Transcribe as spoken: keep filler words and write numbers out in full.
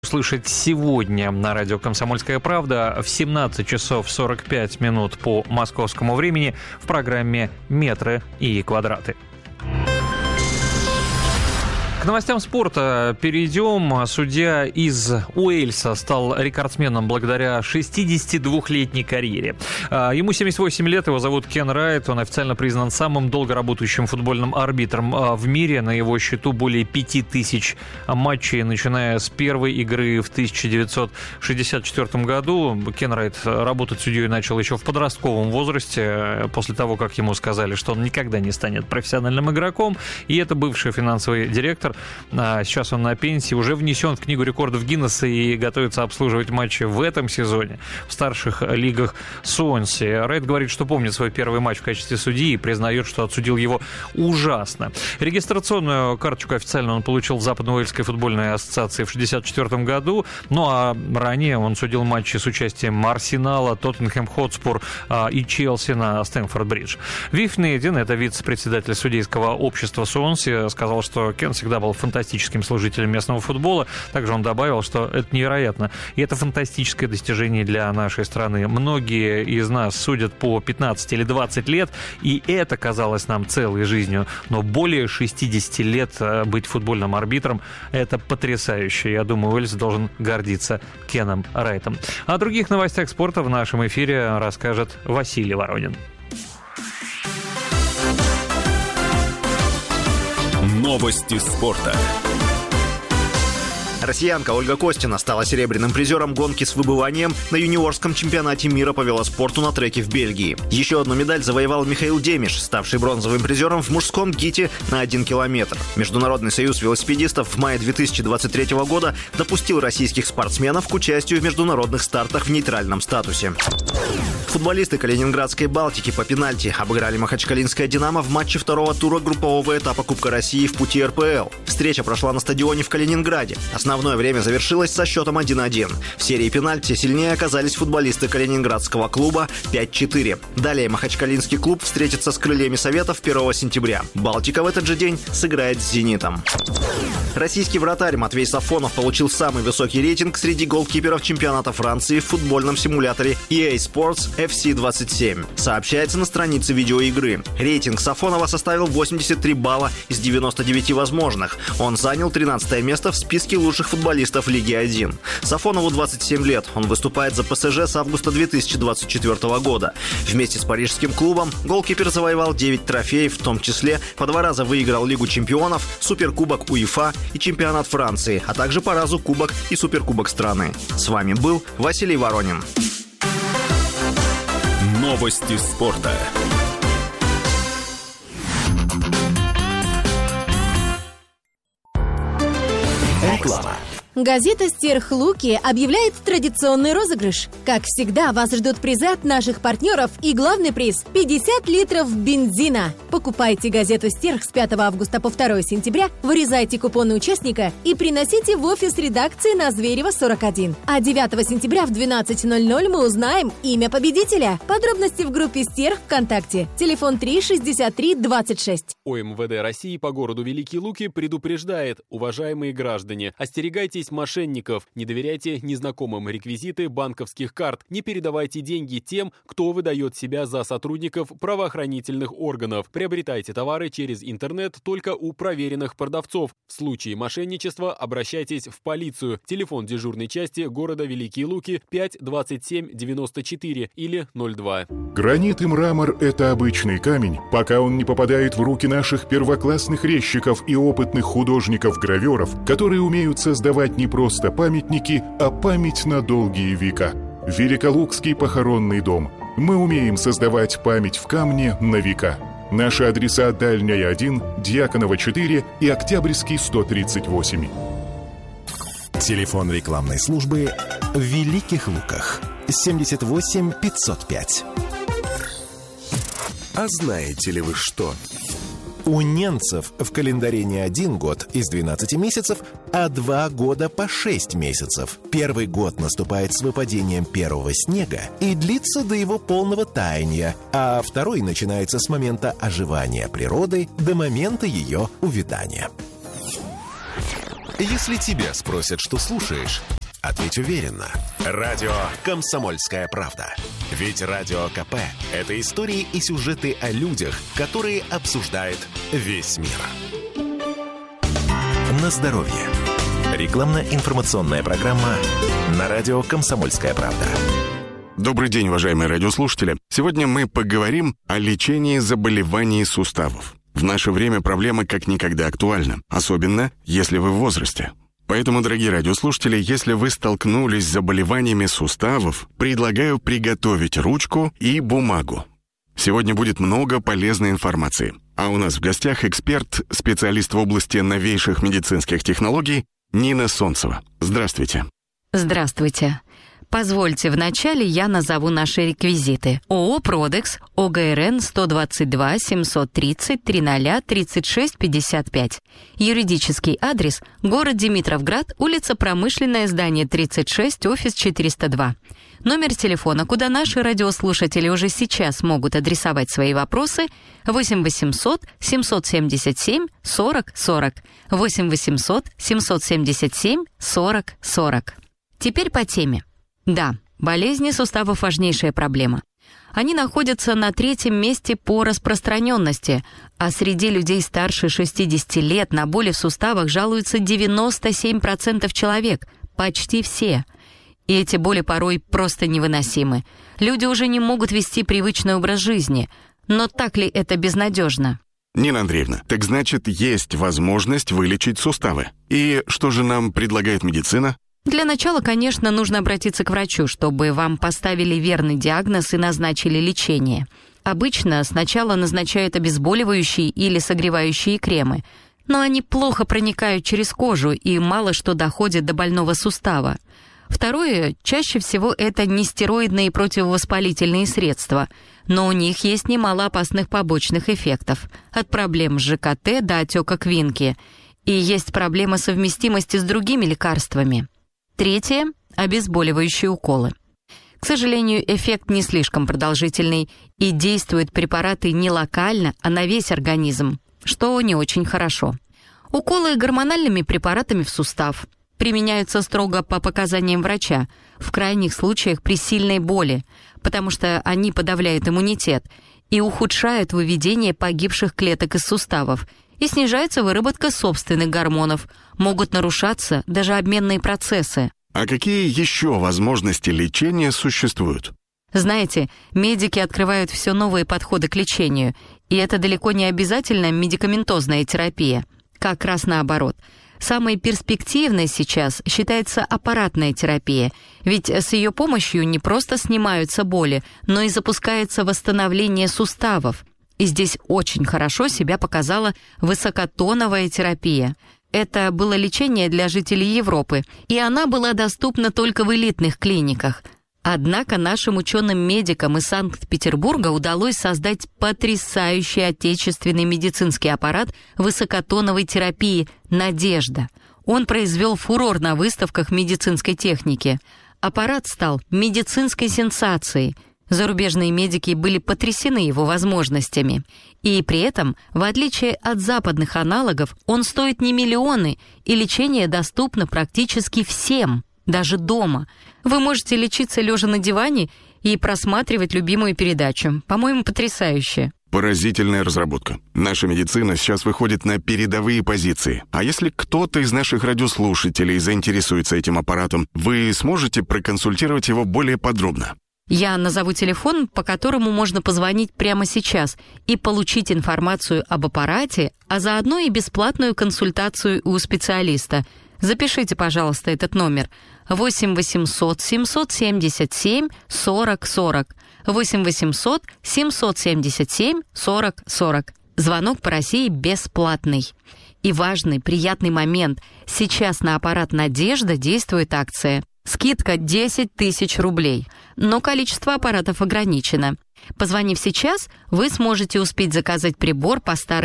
Слышать сегодня на радио «Комсомольская правда» в семнадцать часов сорок пять минут по московскому времени в программе «Метры и квадраты». К новостям спорта перейдем. Судья из Уэльса стал рекордсменом благодаря шестидесятидвухлетней карьере. Ему семьдесят восемь лет, его зовут Кен Райт. Он официально признан самым долго работающим футбольным арбитром в мире. На его счету более пяти тысяч матчей, начиная с первой игры в тысяча девятьсот шестьдесят четвёртом году. Кен Райт работать судьей начал еще в подростковом возрасте, после того, как ему сказали, что он никогда не станет профессиональным игроком. И это бывший финансовый директор. Сейчас он на пенсии, уже внесен в книгу рекордов Гиннесса и готовится обслуживать матчи в этом сезоне в старших лигах Суонси. Райт говорит, что помнит свой первый матч в качестве судьи и признает, что отсудил его ужасно. Регистрационную карточку официально он получил в Западно-Уэльской футбольной ассоциации в шестьдесят четвёртом году, ну а ранее он судил матчи с участием Арсенала, Тоттенхэм Хотспур и Челси на Стэмфорд-Бридж. Вив Недин, это вице-председатель судейского общества Суонси, сказал, что Кен всегда был фантастическим служителем местного футбола. Также он добавил, что это невероятно. И это фантастическое достижение для нашей страны. Многие из нас судят по пятнадцать или двадцать лет, и это казалось нам целой жизнью. Но более шестидесяти лет быть футбольным арбитром — это потрясающе. Я думаю, Уэльс должен гордиться Кеном Райтом. О других новостях спорта в нашем эфире расскажет Василий Воронин. Новости спорта. Россиянка Ольга Костина стала серебряным призером гонки с выбыванием на юниорском чемпионате мира по велоспорту на треке в Бельгии. Еще одну медаль завоевал Михаил Демиш, ставший бронзовым призером в мужском гите на один километр. Международный союз велосипедистов в мае две тысячи двадцать третьего года допустил российских спортсменов к участию в международных стартах в нейтральном статусе. Футболисты Калининградской «Балтики» по пенальти обыграли Махачкалинское «Динамо» в матче второго тура группового этапа Кубка России в пути эр пэ эл. Встреча прошла на стадионе в Калининграде. Основное время завершилось со счетом один один. В серии пенальти сильнее оказались футболисты калининградского клуба пять четыре. Далее махачкалинский клуб встретится с «Крыльями Советов» первого сентября. «Балтика» в этот же день сыграет с «Зенитом». Российский вратарь Матвей Сафонов получил самый высокий рейтинг среди голкиперов чемпионата Франции в футбольном симуляторе и эй Sports эф си двадцать семь. Сообщается на странице видеоигры. Рейтинг Сафонова составил восемьдесят три балла из девяноста девяти возможных. Он занял тринадцатое место в списке лучших футболистов Лиги один. Сафонову двадцать семь лет. Он выступает за пэ эс жэ с августа две тысячи двадцать четвёртого года. Вместе с парижским клубом голкипер завоевал девять трофеев, в том числе по два раза выиграл Лигу чемпионов, Суперкубок УЕФА и чемпионат Франции, а также по разу Кубок и Суперкубок страны. С вами был Василий Воронин. Новости спорта. Реклама. Газета «Стерхлуки» объявляет традиционный розыгрыш. Как всегда, вас ждут призы от наших партнеров и главный приз – пятьдесят литров бензина. Покупайте газету «Стерх» с пятого августа по второго сентября, вырезайте купоны участника и приносите в офис редакции на Зверева сорок один. А девятого сентября в двенадцать ноль ноль мы узнаем имя победителя. Подробности в группе «Стерх» ВКонтакте. Телефон три шестьдесят три двадцать шесть. о эм вэ дэ России по городу Великие Луки предупреждает: уважаемые граждане, остерегайтесь мошенников, не доверяйте незнакомым реквизиты банковских карт, не передавайте деньги тем, кто выдает себя за сотрудников правоохранительных органов. Приобретайте товары через интернет только у проверенных продавцов. В случае мошенничества обращайтесь в полицию. Телефон дежурной части города Великие Луки пять двадцать семь девяносто четыре или ноль два. Гранит и мрамор – это обычный камень, пока он не попадает в руки наших первоклассных резчиков и опытных художников-гравёров, которые умеют создавать не просто памятники, а память на долгие века. Великолукский похоронный дом. Мы умеем создавать память в камне на века. Наши адреса: Дальняя один, Дьяконова четыре и Октябрьский сто тридцать восемь. Телефон рекламной службы в Великих Луках семьдесят восемь пятьсот пять. А знаете ли вы что? У немцев в календаре не один год из двенадцати месяцев, а два года по шесть месяцев. Первый год наступает с выпадением первого снега и длится до его полного таяния, а второй начинается с момента оживания природы до момента ее увядания. Если тебя спросят, что слушаешь, Ответь уверенно. Радио «Комсомольская правда». Ведь Радио КП – это истории и сюжеты о людях, которые обсуждает весь мир. На здоровье. Рекламно-информационная программа на радио «Комсомольская правда». Добрый день, уважаемые радиослушатели. Сегодня мы поговорим о лечении заболеваний суставов. В наше время проблема как никогда актуальна, особенно если вы в возрасте. Поэтому, дорогие радиослушатели, если вы столкнулись с заболеваниями суставов, предлагаю приготовить ручку и бумагу. Сегодня будет много полезной информации. А у нас в гостях эксперт, специалист в области новейших медицинских технологий Нина Солнцева. Здравствуйте. Здравствуйте. Позвольте, вначале я назову наши реквизиты. ООО «Продекс», ОГРН сто двадцать два семьсот тридцать триста тридцать шесть пятьдесят пять. Юридический адрес – город Димитровград, улица Промышленная, здание тридцать шесть, офис четыреста два. Номер телефона, куда наши радиослушатели уже сейчас могут адресовать свои вопросы – восемь восемьсот семьсот семьдесят семь сорок сорок. восемь восемьсот семьсот семьдесят семь сорок сорок. Теперь по теме. Да, болезни суставов – важнейшая проблема. Они находятся на третьем месте по распространенности, а среди людей старше шестидесяти лет на боли в суставах жалуются девяносто семь процентов человек, почти все. И эти боли порой просто невыносимы. Люди уже не могут вести привычный образ жизни. Но так ли это безнадежно? Нина Андреевна, так значит, есть возможность вылечить суставы. И что же нам предлагает медицина? Для начала, конечно, нужно обратиться к врачу, чтобы вам поставили верный диагноз и назначили лечение. Обычно сначала назначают обезболивающие или согревающие кремы, но они плохо проникают через кожу и мало что доходит до больного сустава. Второе, чаще всего это нестероидные противовоспалительные средства, но у них есть немало опасных побочных эффектов, от проблем с ЖКТ до отека квинки, и есть проблема совместимости с другими лекарствами. Третье – обезболивающие уколы. К сожалению, эффект не слишком продолжительный, и действуют препараты не локально, а на весь организм, что не очень хорошо. Уколы гормональными препаратами в сустав применяются строго по показаниям врача, в крайних случаях при сильной боли, потому что они подавляют иммунитет и ухудшают выведение погибших клеток из суставов, и снижается выработка собственных гормонов, могут нарушаться даже обменные процессы. А какие еще возможности лечения существуют? Знаете, медики открывают все новые подходы к лечению, и это далеко не обязательно медикаментозная терапия. Как раз наоборот. Самой перспективной сейчас считается аппаратная терапия, ведь с ее помощью не просто снимаются боли, но и запускается восстановление суставов. И здесь очень хорошо себя показала высокотоновая терапия. Это было лечение для жителей Европы, и она была доступна только в элитных клиниках. Однако нашим ученым-медикам из Санкт-Петербурга удалось создать потрясающий отечественный медицинский аппарат высокотоновой терапии «Надежда». Он произвел фурор на выставках медицинской техники. Аппарат стал медицинской сенсацией. Зарубежные медики были потрясены его возможностями. И при этом, в отличие от западных аналогов, он стоит не миллионы, и лечение доступно практически всем, даже дома. Вы можете лечиться лежа на диване и просматривать любимую передачу. По-моему, потрясающе. Поразительная разработка. Наша медицина сейчас выходит на передовые позиции. А если кто-то из наших радиослушателей заинтересуется этим аппаратом, вы сможете проконсультировать его более подробно? Я назову телефон, по которому можно позвонить прямо сейчас и получить информацию об аппарате, а заодно и бесплатную консультацию у специалиста. Запишите, пожалуйста, этот номер. восемь восемьсот семьсот семьдесят семь сорок сорок. восемь восемьсот семьсот семьдесят семь сорок сорок. Звонок по России бесплатный. И важный, приятный момент. Сейчас на аппарат «Надежда» действует акция. Скидка десять тысяч рублей. Но количество аппаратов ограничено. Позвонив сейчас, вы сможете успеть заказать прибор по старой